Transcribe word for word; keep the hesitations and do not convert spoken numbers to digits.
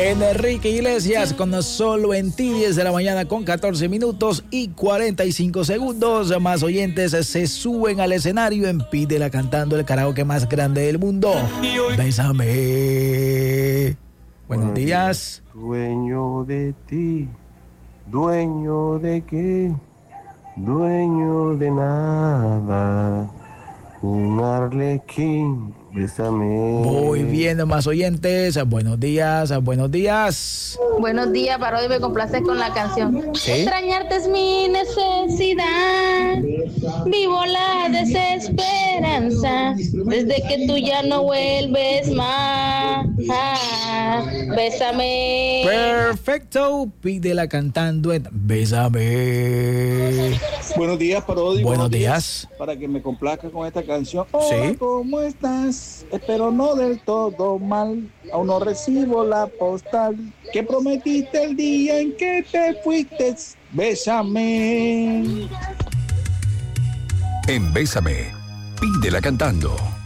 Enrique Iglesias con Solo en ti, diez de la mañana con catorce minutos y cuarenta y cinco segundos. Más oyentes se suben al escenario en Pídela cantando, el karaoke más grande del mundo. Bésame. Buenos días. Dueño de ti, dueño de qué, dueño de nada, un arlequín. Bésame. Muy bien, más oyentes. Buenos días, buenos días. Buenos días, para hoy me complaces con la canción. ¿Sí? Extrañarte es mi necesidad. Vivo la desesperanza desde que tú ya no vuelves más. Bésame. Perfecto. Pídela cantando en Bésame. Buenos días, Parodi. Buenos días. Para que me complazca con esta canción. Hola, Sí. ¿cómo estás? Espero no del todo mal. Aún no recibo la postal que prometiste el día en que te fuiste. Bésame. En Bésame, Pídela cantando.